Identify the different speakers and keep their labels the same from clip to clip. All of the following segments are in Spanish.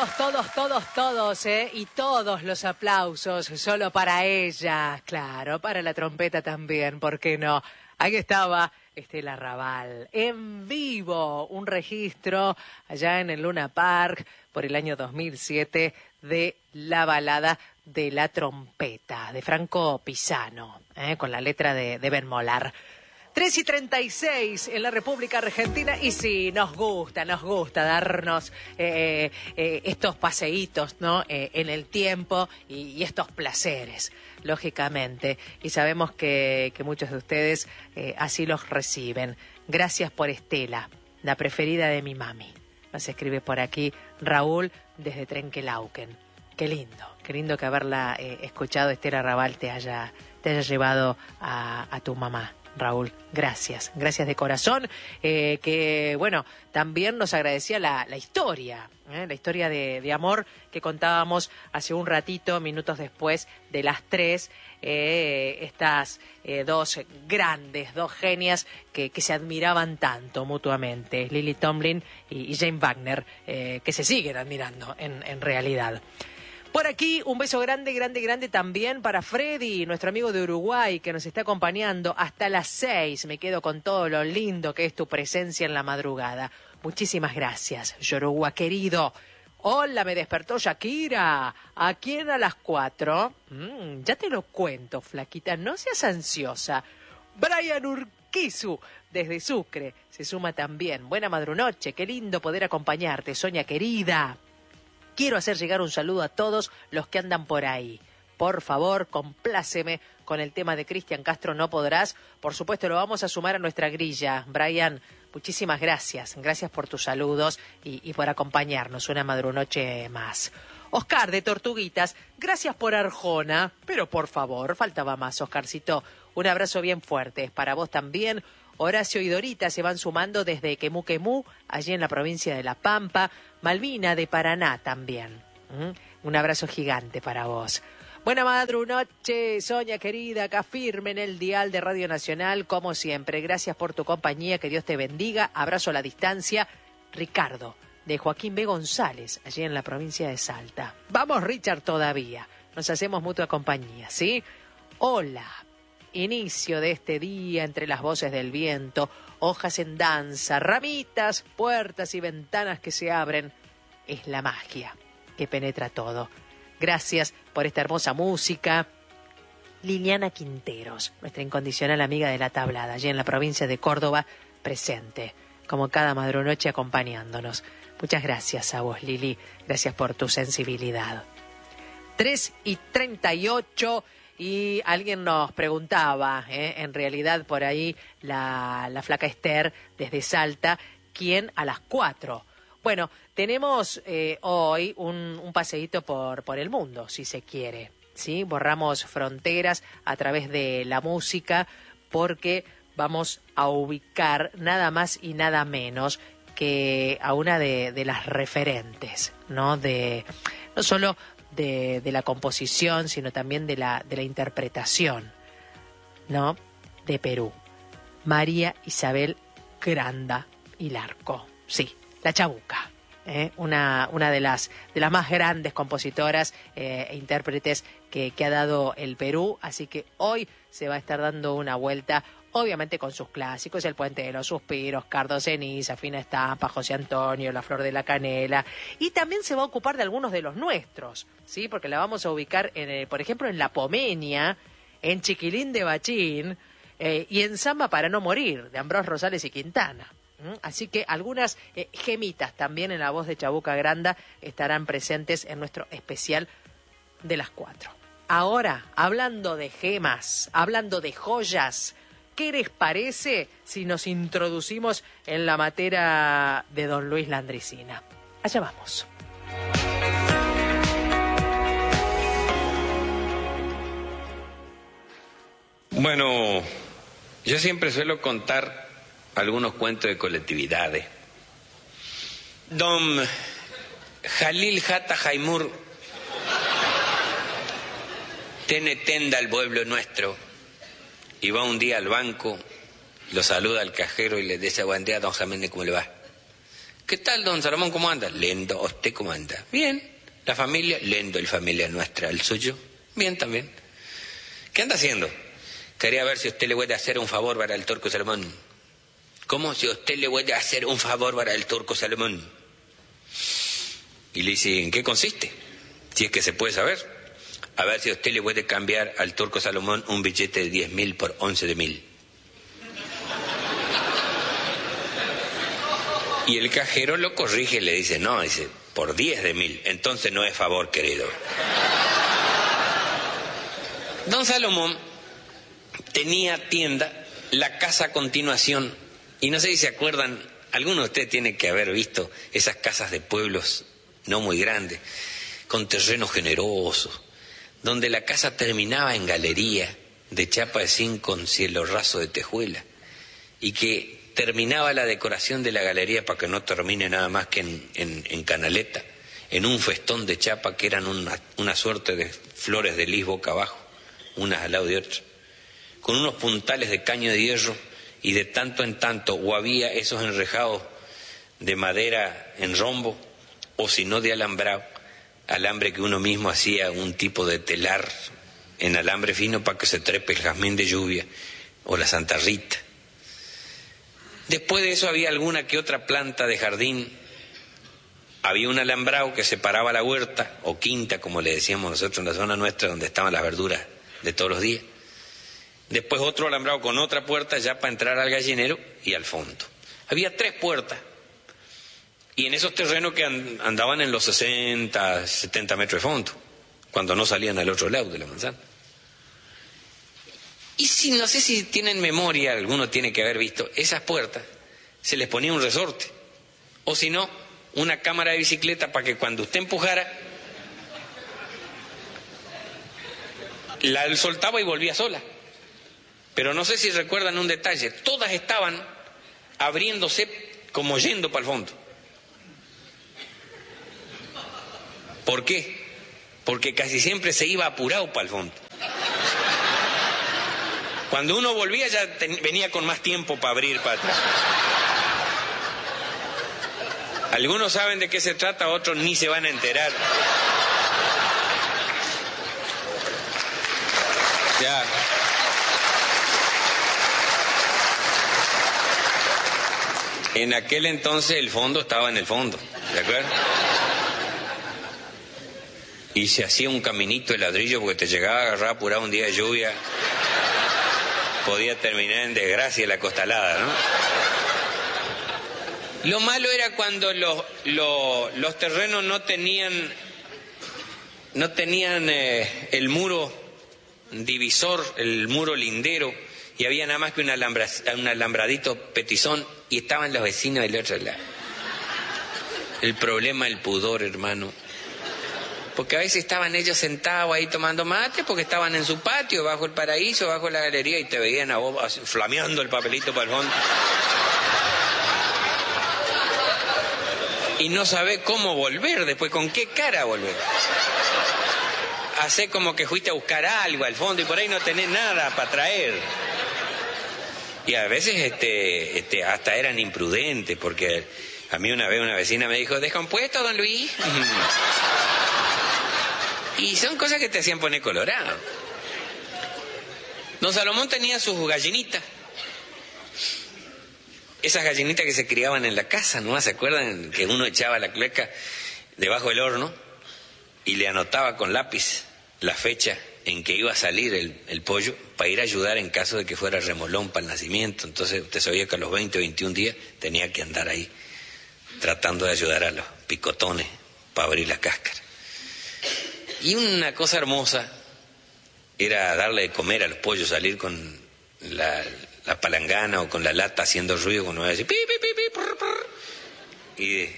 Speaker 1: todos, y todos los aplausos solo para ella, claro, para la trompeta también, ¿por qué no? Ahí estaba Estela Raval, en vivo, un registro allá en el Luna Park por el año 2007 de la balada de la trompeta, de Franco Pisano, con la letra de Ben Molar. 3:36 en la República Argentina y sí, nos gusta darnos estos paseitos, ¿no? En el tiempo y estos placeres, lógicamente. Y sabemos que muchos de ustedes así los reciben. Gracias por Estela, la preferida de mi mami. Nos escribe por aquí Raúl desde Trenquelauquen. Qué lindo que haberla escuchado, Estela Raval, te haya llevado a tu mamá. Raúl, gracias de corazón, que bueno, también nos agradecía la historia, la historia de amor que contábamos hace un ratito, minutos después de las 3, estas dos genias que se admiraban tanto mutuamente, Lily Tomlin y Jane Wagner, que se siguen admirando en realidad. Por aquí, un beso grande también para Freddy, nuestro amigo de Uruguay, que nos está acompañando hasta las 6. Me quedo con todo lo lindo que es tu presencia en la madrugada. Muchísimas gracias, Yoruba querido. Hola, me despertó Shakira. ¿A quién a las 4? Ya te lo cuento, flaquita, no seas ansiosa. Brian Urquizu, desde Sucre, se suma también. Buena madrunoche, qué lindo poder acompañarte, Sonia querida. Quiero hacer llegar un saludo a todos los que andan por ahí. Por favor, compláceme con el tema de Cristian Castro, No Podrás. Por supuesto, lo vamos a sumar a nuestra grilla. Brian, muchísimas gracias. Gracias por tus saludos y por acompañarnos una madrunoche más. Oscar de Tortuguitas, gracias por Arjona. Pero por favor, faltaba más, Oscarcito. Un abrazo bien fuerte. Es para vos también. Horacio y Dorita se van sumando desde Quemú, allí en la provincia de La Pampa. Malvina de Paraná también. Un abrazo gigante para vos. Buena madrunoche, Sonia querida, acá firme en el dial de Radio Nacional, como siempre. Gracias por tu compañía, que Dios te bendiga. Abrazo a la distancia. Ricardo, de Joaquín B. González, allí en la provincia de Salta. Vamos, Richard, todavía. Nos hacemos mutua compañía, ¿sí? Hola. Inicio de este día entre las voces del viento, hojas en danza, ramitas, puertas y ventanas que se abren. Es la magia que penetra todo. Gracias por esta hermosa música. Liliana Quinteros, nuestra incondicional amiga de la tablada, allí en la provincia de Córdoba, presente, como cada madrunoche acompañándonos. Muchas gracias a vos, Lili. Gracias por tu sensibilidad. 3:38. Y alguien nos preguntaba, en realidad por ahí la flaca Esther desde Salta, ¿quién a las 4? Bueno, tenemos hoy un paseíto por el mundo, si se quiere, ¿sí? Borramos fronteras a través de la música porque vamos a ubicar nada más y nada menos que a una de las referentes, ¿no? No solo de la composición, sino también de la interpretación, ¿no? De Perú. María Isabel Granda y Larco. Sí, la Chabuca. Una de las más grandes compositoras e intérpretes que ha dado el Perú. Así que hoy se va a estar dando una vuelta, obviamente con sus clásicos, El Puente de los Suspiros, Cardo Ceniza, Fina Estampa, José Antonio, La Flor de la Canela, y también se va a ocupar de algunos de los nuestros, ¿sí? Porque la vamos a ubicar, por ejemplo, en La Pomenia, en Chiquilín de Bachín, y en Samba para no morir, de Ambrós Rosales y Quintana. Así que algunas gemitas también en la voz de Chabuca Granda estarán presentes en nuestro especial de las 4. Ahora, hablando de gemas, hablando de joyas, ¿qué les parece si nos introducimos en la materia de don Luis Landricina? Allá vamos.
Speaker 2: Bueno, yo siempre suelo contar algunos cuentos de colectividades. Don Jalil Jata Jaimur tiene tenda al pueblo nuestro y va un día al banco, lo saluda al cajero y le dice: buen día, don Jiménez, ¿cómo le va? ¿Qué tal, don Salomón? ¿Cómo anda? Lendo, ¿usted cómo anda? Bien. ¿La familia? Lendo, el familia nuestra. ¿El suyo? Bien también. ¿Qué anda haciendo? Quería ver si usted le puede hacer un favor para el turco Salomón. ¿Cómo? Si usted le puede hacer un favor para el turco Salomón. Y le dice, ¿en qué consiste? Si es que se puede saber. A ver si usted le puede cambiar al turco Salomón un billete de 10.000 por 11.000. Y el cajero lo corrige y le dice, no, dice, por 10.000. Entonces no es favor, querido. Don Salomón tenía tienda, la Casa Continuación, y no sé si se acuerdan, algunos de ustedes tienen que haber visto esas casas de pueblos no muy grandes, con terrenos generosos, donde la casa terminaba en galería de chapa de zinc con cielo raso de tejuela, y que terminaba la decoración de la galería para que no termine nada más que en canaleta, en un festón de chapa que eran una suerte de flores de lis boca abajo, unas al lado de otras, con unos puntales de caño de hierro, y de tanto en tanto o había esos enrejados de madera en rombo, o si no de alambre que uno mismo hacía un tipo de telar en alambre fino para que se trepe el jazmín de lluvia o la Santa Rita. Después de eso había alguna que otra planta de jardín. Había un alambrado que separaba la huerta, o quinta, como le decíamos nosotros en la zona nuestra, donde estaban las verduras de todos los días. Después otro alambrado con otra puerta ya para entrar al gallinero y al fondo. Había 3 puertas. Y en esos terrenos que andaban en los 60, 70 metros de fondo, cuando no salían al otro lado de la manzana. Y si no sé si tienen memoria, alguno tiene que haber visto, esas puertas se les ponía un resorte, o si no, una cámara de bicicleta para que cuando usted empujara, la soltaba y volvía sola. Pero no sé si recuerdan un detalle, todas estaban abriéndose como yendo para el fondo. ¿Por qué? Porque casi siempre se iba apurado para el fondo. Cuando uno volvía ya venía con más tiempo para abrir para atrás. Algunos saben de qué se trata, otros ni se van a enterar. Ya. En aquel entonces el fondo estaba en el fondo, ¿de acuerdo? Y se hacía un caminito de ladrillo porque te llegaba a agarrar apurado un día de lluvia. Podía terminar en desgracia la costalada, ¿no? Lo malo era cuando los terrenos no tenían el muro divisor, el muro lindero, y había nada más que un alambradito petizón, y estaban los vecinos del otro lado. El problema, el pudor, hermano. Porque a veces estaban ellos sentados ahí tomando mate, porque estaban en su patio, bajo el paraíso, bajo la galería, y te veían a vos flameando el papelito para el fondo. Y no sabés cómo volver después, con qué cara volver. Hacé como que fuiste a buscar algo al fondo y por ahí no tenés nada para traer. Y a veces hasta eran imprudentes, porque a mí una vez una vecina me dijo, ¿descompuesto, don Luis? Y son cosas que te hacían poner colorado. Don Salomón tenía sus gallinitas. Esas gallinitas que se criaban en la casa, ¿no? ¿Se acuerdan que uno echaba la cleca debajo del horno y le anotaba con lápiz la fecha en que iba a salir el pollo para ir a ayudar en caso de que fuera remolón para el nacimiento? Entonces usted sabía que a los 20 o 21 días tenía que andar ahí tratando de ayudar a los picotones para abrir la cáscara. Y una cosa hermosa era darle de comer a los pollos, salir con la palangana o con la lata haciendo ruido, cuando iba a decir pi, pi, pi, pi, prr, prr.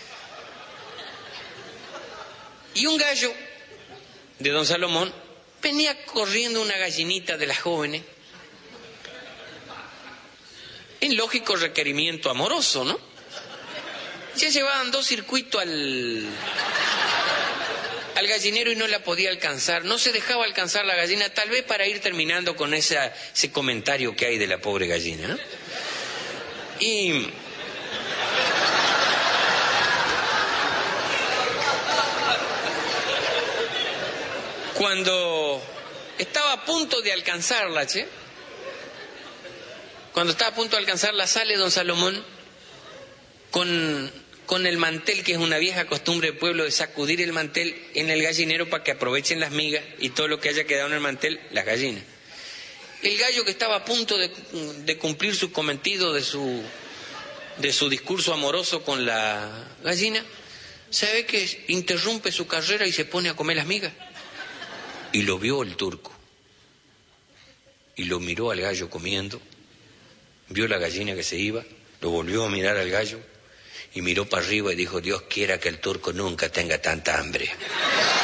Speaker 2: Y un gallo de don Salomón venía corriendo una gallinita de las jóvenes en lógico requerimiento amoroso, ¿no? Ya llevaban 2 circuitos al gallinero y no la podía alcanzar, no se dejaba alcanzar la gallina, tal vez para ir terminando con ese comentario que hay de la pobre gallina, ¿no? Y Cuando estaba a punto de alcanzarla, cuando estaba a punto de alcanzarla, sale don Salomón con el mantel, que es una vieja costumbre del pueblo de sacudir el mantel en el gallinero para que aprovechen las migas y todo lo que haya quedado en el mantel, las gallinas. El gallo, que estaba a punto de cumplir su cometido de su discurso amoroso con la gallina, ¿sabe que interrumpe su carrera y se pone a comer las migas? Y lo vio el turco. Y lo miró al gallo comiendo, vio la gallina que se iba, lo volvió a mirar al gallo y miró para arriba y dijo: Dios quiera que el turco nunca tenga tanta hambre.